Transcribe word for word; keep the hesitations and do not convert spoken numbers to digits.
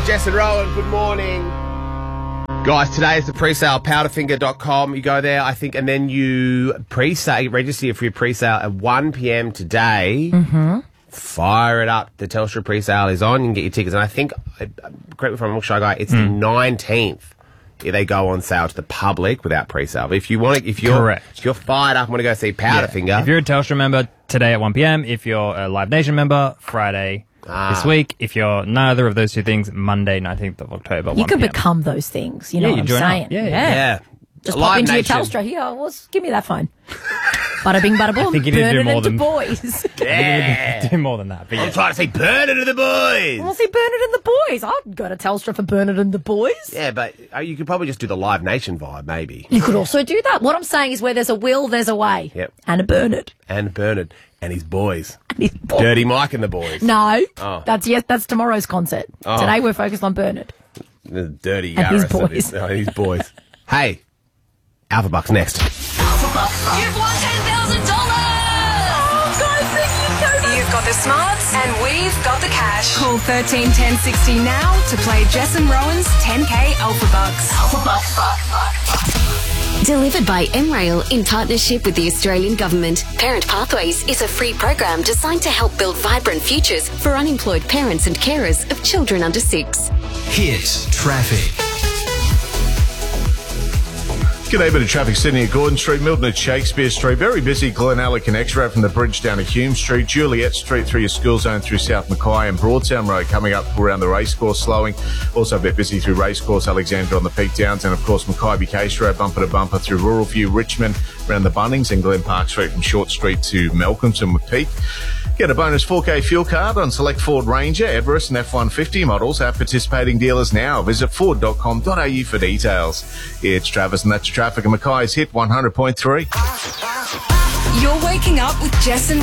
Jess and Rowan, good morning. Guys, today is the pre-sale, powderfinger dot com. You go there, I think, and then you pre-sale, register for your pre-sale at one p.m. today. Mm-hmm. Fire it up. The Telstra pre-sale is on. You can get your tickets. And I think, correct me if I'm wrong, Shy Guy, it's mm. the nineteenth. They go on sale to the public without pre-sale. But if you want to, if you're, Correct. if you're fired up and want to go see Powderfinger. Yeah. If you're a Telstra member, today at one p.m. If you're a Live Nation member, Friday ah. this week. If you're neither of those two things, Monday, nineteenth of October, You one can p.m. become those things. You know yeah, what you I'm join saying? Up. Yeah, yeah. yeah. yeah. Just Live pop into Nation. your Telstra. Here, well, give me that phone. Bada bing, bada boom. I think you need burn to do it more into than boys. Yeah. do more than that. But yeah. I'm trying to say burn it to the boys. I'll say burn it in the boys. I'd go to Telstra for burn it in the boys. Yeah, but uh, you could probably just do the Live Nation vibe, maybe. You could also do that. What I'm saying is where there's a will, there's a way. Yep. And a Bernard. And Bernard and his boys. And his boys. Dirty Mike and the boys. No. Oh. That's yes. That's tomorrow's concert. Oh. Today we're focused on Bernard. The dirty And his Gareth and boys. his, oh, his boys. Hey, Alpha Bucks next. You've won ten thousand dollars! Oh, guys, thank you so much. You've got the smarts and we've got the cash. Call thirteen ten sixty now to play Jess and Rowan's ten K Alpha Bucks. Alpha Bucks. Delivered by M Rail in partnership with the Australian Government. Parent Pathways is a free program designed to help build vibrant futures for unemployed parents and carers of children under six. Hit traffic. G'day, bit of traffic sitting at Gordon Street, Milton at Shakespeare Street. Very busy Glenalla Connects Road from the bridge down to Hume Street, Juliet Street through your school zone through South Mackay and Broadtown Road coming up around the racecourse slowing. Also a bit busy through Racecourse Alexandra on the Peak Downs and of course Mackay Case Road bumper to bumper through Rural View, Richmond, around the Bunnings and Glen Park Street from Short Street to Malcolmson with Peak. Get a bonus four K fuel card on select Ford Ranger, Everest and F one fifty models at participating dealers now. Visit ford dot com dot a u for details. It's Travis and that's traffic and Mackay's Hit one hundred point three. You're waking up with Jess and